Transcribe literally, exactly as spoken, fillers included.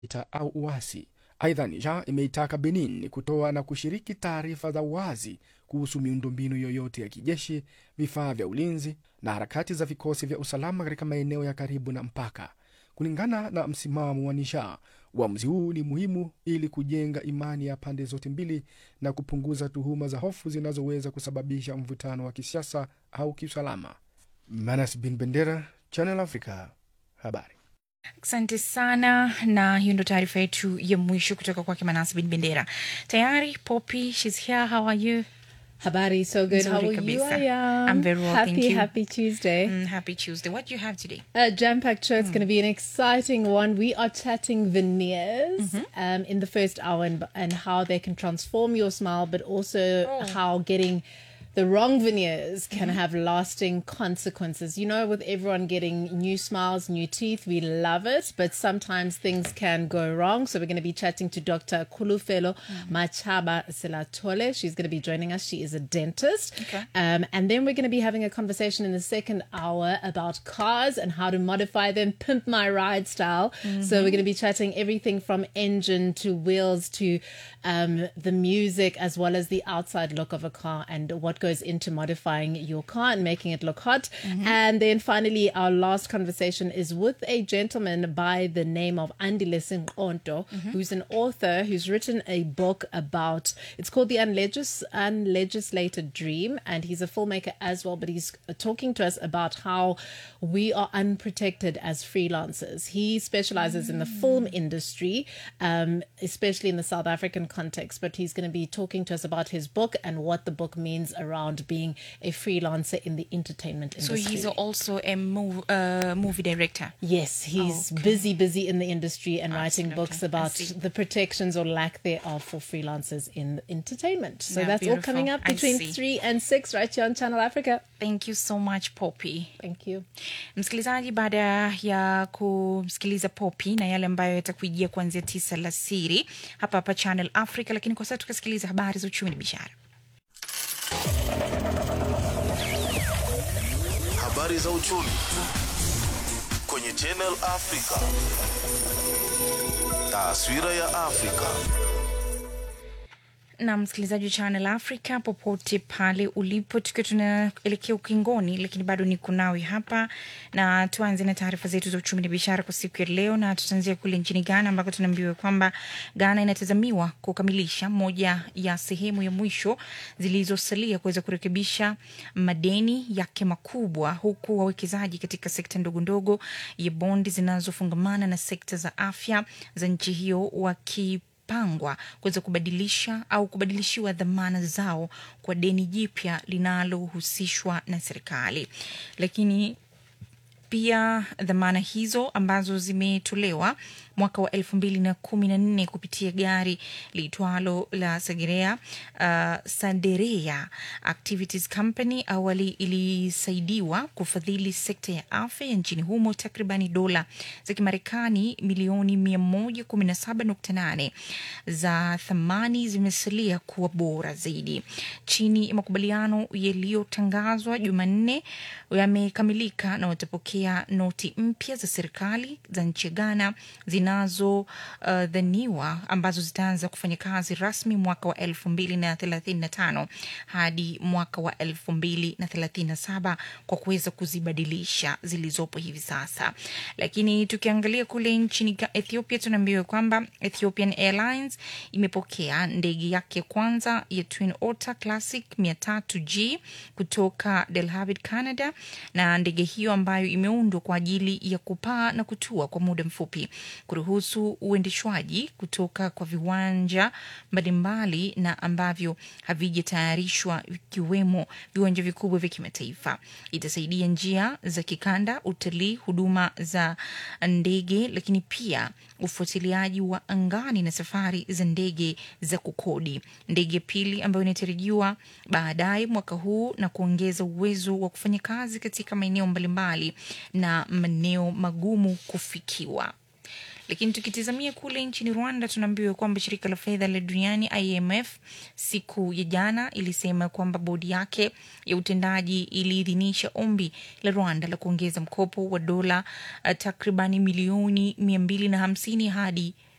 vita au uasi. Aidha, Niger imeitaka Benin kutoa na kushiriki taarifa za wazi kuhusu miundombinu yoyote ya kijeshi, vifaa vya ulinzi na harakati za vikosi vya usalama katika maeneo ya karibu na mpaka. Kulingana na msimamo wa Niger, uamuzi huu ni muhimu ili kujenga imani ya pande zote mbili na kupunguza tuhuma za hofu zinazoweza kusababisha mvutano wa kisiasa au kiusalama. Manas bin Bendera, Channel Africa, habari. Asante sana, na hiyo ndo taarifa yetu ya mwisho kutoka kwa Manas bin Bendera. Tayari Poppy, she's here. How are you? Habari, so good. How are you? I am. I'm very well, happy, thank you. Happy Tuesday. Mm, happy Tuesday. What do you have today? A jam-packed show. It's mm. going to be an exciting one. We are chatting veneers mm-hmm. um, in the first hour and, and how they can transform your smile, but also oh. how getting the wrong veneers can mm-hmm. have lasting consequences. You know, with everyone getting new smiles, new teeth, we love it, but sometimes things can go wrong. So we're going to be chatting to Doctor Kulufelo mm-hmm. Machaba Selatole. She's going to be joining us. She is a dentist. Okay. Um, and then we're going to be having a conversation in the second hour about cars and how to modify them, pimp my ride style. Mm-hmm. So we're going to be chatting everything from engine to wheels to um, the music, as well as the outside look of a car and what goes into modifying your car and making it look hot. Mm-hmm. And then finally, our last conversation is with a gentleman by the name of Andile Sinqonto, mm-hmm. who's an author who's written a book about, it's called The Unlegis- Unlegislated Dream, and he's a filmmaker as well, but he's talking to us about how we are unprotected as freelancers. He specializes mm-hmm. in the film industry, um, especially in the South African context, but he's going to be talking to us about his book and what the book means around being a freelancer in the entertainment industry. So he's also a mov- uh, movie director? Yes, he's oh, okay. busy, busy in the industry and Absolutely. writing books about the protections or lack thereof for freelancers in entertainment. So yeah, that's beautiful. all coming up between three and six right here on Channel Africa. Thank you so much, Poppy. Thank you. Msikilizaji, baada ya kumsikiliza Poppy na yale ambayo yatakujia kuanzia tisa la siri hapa hapa Channel Africa, lakini kwa sasa tukasikiliza habari za uchumi na biashara. Habari za uchumi kwenye Channel Africa. Taswira ya Afrika. Na msikilizaji wa Channel Africa popote pale ulipo, tukiwa tunaelekea ukingoni, lakini bado niko nawe hapa, na tuanze na taarifa zetu za uchumi na biashara kwa siku ya leo, na tutaanzia kule nchini Ghana ambako tunaambiwa kwamba Ghana inatazamiwa kukamilisha moja ya sehemu ya mwisho zilizosalia kuweza kurekebisha madeni yake makubwa, huku wawekezaji katika sekta ndogo ndogo ya bondi zinazofungamana na sekta za afya za nchi hiyo waki pangwa kuweza kubadilisha au kubadilishiwa dhamana zao kwa deni jipya linalohusishwa na serikali. Lakini pia dhamana hizo ambazo zimetolewa mwaka wa elfu mbili na kumi na nne kupitia gari liitwalo la Sagerea uh, Sanderea Activities Company awali ilisaidiwa kufadhili sekta ya afya ya nchini humo takribani dola za Kimarekani milioni mia moja kumi na saba nukta nane za thamani zimesalia kuwa bora zaidi. Chini ya makubaliano yaliyotangazwa Jumanne yamekamilika na watapokea noti mpya za serikali za nchi ya Ghana zinazo uh, dhaniwa ambazo zitaanza kufanya kazi rasmi mwaka wa elfu mbili na thelathini na tano hadi mwaka wa elfu mbili na thelathini na saba kwa kuweza kuzibadilisha zilizopo hivi sasa. Lakini tukiangalia kule nchini Ethiopia, tunaambiwa kwamba Ethiopian Airlines imepokea ndege yake kwanza ya Twin Otter Classic mia tatu G kutoka Delhavid, Canada, na ndege hiyo ambayo imeundwa kwa ajili ya kupaa na kutua kwa muda mfupi kuruhusu uendeshwaji kutoka kwa viwanja mbalimbali na ambavyo havijatayarishwa vikiwemo viwanja vikubwa vya kimataifa. Itasaidia njia za kikanda, utalii, huduma za ndege, lakini pia ufuatiliaji wa angani na safari za ndege za kukodi. Ndege pili ambayo inatarajiwa baadaye mwaka huu na kuongeza uwezo wa kufanya kazi katika maeneo mbalimbali na maeneo magumu kufikiwa. Lakini tukitizamia kule nchini Rwanda, tunaambiwa kwamba shirika la fedha la duniani I M F siku ya jana ilisema kwamba bodi yake ya utendaji iliidhinisha ombi la Rwanda la kuongeza mkopo wa dola uh, takribani milioni mia mbili na hamsini hadi